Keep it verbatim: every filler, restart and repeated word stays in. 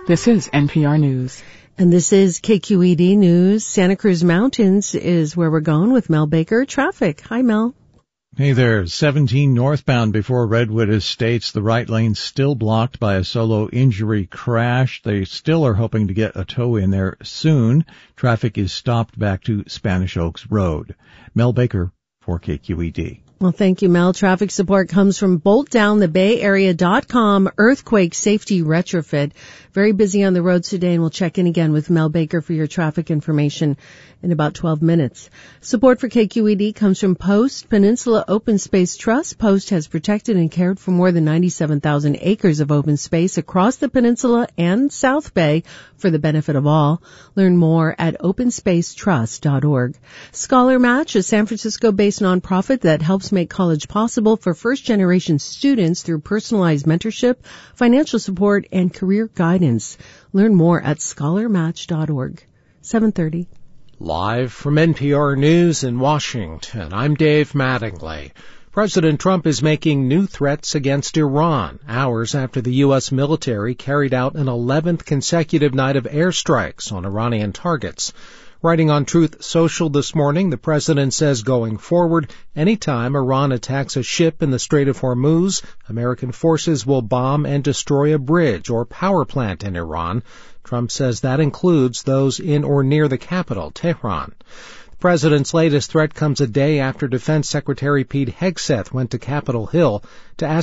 This is N P R News. And this is K Q E D News. Santa Cruz Mountains is where we're going with Mel Baker. Traffic. Hi, Mel. Hey there. seventeen northbound before Redwood Estates. The right lane still blocked by a solo injury crash. They still are hoping to get a tow in there soon. Traffic is stopped back to Spanish Oaks Road. Mel Baker for K Q E D. Well, thank you, Mel. Traffic support comes from bolt down the bay area dot com earthquake safety retrofit. Very busy on the roads today, and we'll check in again with Mel Baker for your traffic information in about twelve minutes. Support for K Q E D comes from Post Peninsula Open Space Trust. Post has protected and cared for more than ninety-seven thousand acres of open space across the peninsula and South Bay for the benefit of all. Learn more at open space trust dot org. Scholar Match, a San Francisco-based nonprofit that helps make college possible for first-generation students through personalized mentorship, financial support, and career guidance. Learn more at scholar match dot org. seven thirty. Live from N P R News in Washington, I'm Dave Mattingly. President Trump is making new threats against Iran, hours after the U S military carried out an eleventh consecutive night of airstrikes on Iranian targets. Writing on Truth Social this morning, the president says going forward, anytime Iran attacks a ship in the Strait of Hormuz, American forces will bomb and destroy a bridge or power plant in Iran. Trump says that includes those in or near the capital, Tehran. The president's latest threat comes a day after Defense Secretary Pete Hegseth went to Capitol Hill to ask